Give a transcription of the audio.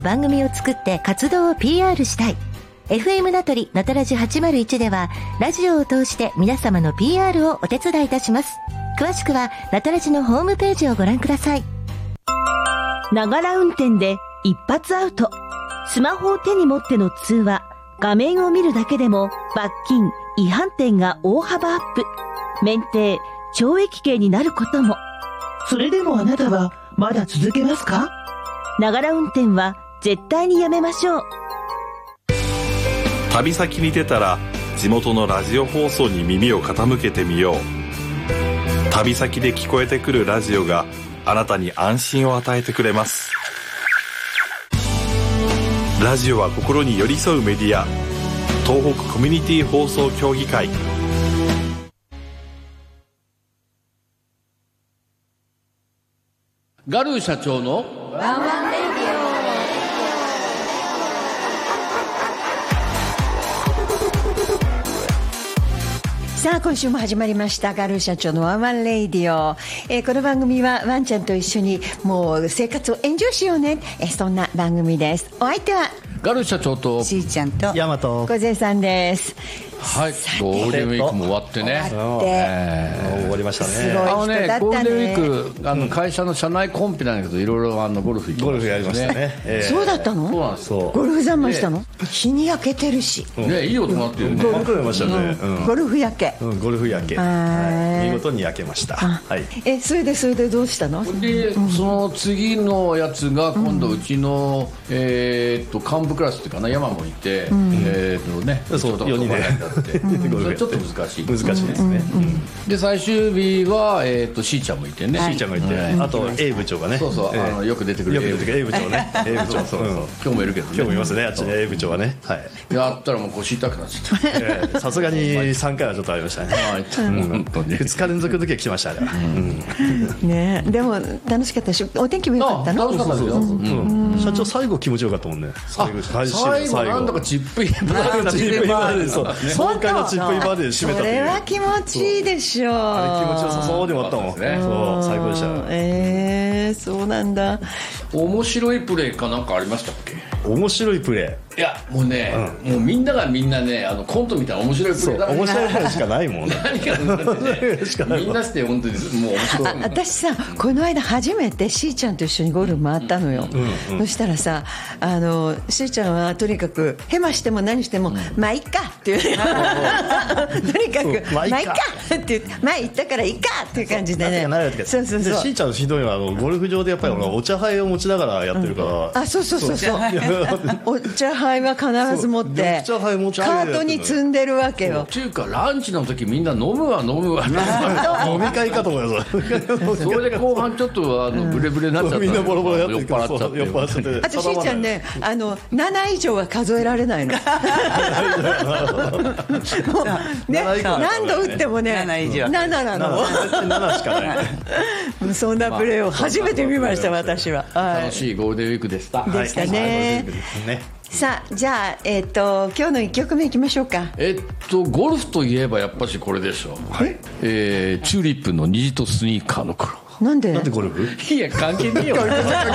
番組を作って活動を PR したい。FM 名取なたらじ801ではラジオを通して皆様の PR をお手伝いいたします。詳しくはなたらじのホームページをご覧ください。 ながら運転で一発アウト。スマホを手に持っての通話、画面を見るだけでも罰金、違反点が大幅アップ。免停、懲役刑になることも。 それでもあなたはまだ続けますか？ ながら運転は絶対にやめましょう。 旅先に出たら地元のラジオ放送に耳を傾けてみよう。旅先で聞こえてくるラジオがあなたに安心を与えてくれます。ラジオは心に寄り添うメディア、東北コミュニティ放送協議会。 ガルー社長のワンワンレディオ。さあ今週も始まりましたガルー社長のワンワンレイディオ。この番組はワンちゃんと一緒にもう生活をエンジョイしようね、そんな番組です。お相手はガルー社長としーちゃんとヤマト小勢さんです。 はい、ゴールデンウィークも終わってね。 終わりましたね。 すごい人だったね。 ゴールデンウィーク会社の社内コンペなんだけどいろいろゴルフ行ってましたね。 ゴルフやりましたね。 そうだったの？ そうなんですよ。 ゴルフ三昧したの？日に焼けてるし。 ね、いい音鳴ってるね。 ゴルフやりましたね。 ゴルフ焼け。 ゴルフ焼け。見事に焼けました。はい。 それでどうしたの？ で、その次のやつが今度うちの幹部クラスっていうかな、山もいてね、 そう4人でちょっと難しいですね。 で最終日はしーちゃんもいてね。 しーちゃんがいて、あと A 部長がね。 そうそう、よく出てくる A 部長ね。A 部長、 今日もいるけどね。 今日もいますね、あっちに A 部長はね。はい。 やったらもう腰痛くなっちゃった。 さすがに3回はちょっとありましたね。 本当に 2日連続の時は来てましたね。でも楽しかったし、お天気も良かったの？ 楽しかったですよ。 社長最後気持ちよかったもんね。 最後なんだかチップインバーで爽快なチップインバーで締めたっていう。 それは気持ちいいでしょう。 あれ気持ちよさそうでもあったもん。そう最高でした。 そうなんだ。 面白いプレーかなんかありましたっけ？ 面白いプレー。 いやもうね、もうみんながみんなねコントみたいな面白いプレーだ面白いプレーしかないもんね。 何かみんなして本当にもう面白い。 私さこの間初めてしーちゃんと一緒にゴルフ回ったのよ。そしたらさしーちゃんはとにかくヘマしても何してもまあいっかっていうとにかくまあいっかって言ってまあ行ったからいっかっていう感じでね。そうそうそう。 しーちゃんのひどいのはゴルフ場でやっぱりお茶杯を持ちながらやってるから。 そうお茶杯は必ず持ってカートに積んでるわけよ。 っていうかランチの時みんな飲むわ飲み会かと思います。 それで後半ちょっとブレブレになっちゃった。みんなボロボロやって酔っ払っちゃって。 あとしーちゃんね7以上は数えられないの。何度打ってもね7なの。 7しかない。 そんなプレーを初めて見ました私は。 楽しいゴールデンウィークでした。 でしたね。さあじゃあ今日の1曲目いきましょうか。 ゴルフといえばやっぱしこれでしょう。チューリップの虹とスニーカーの頃。 なんでゴルフ？ いや関係ねえよ。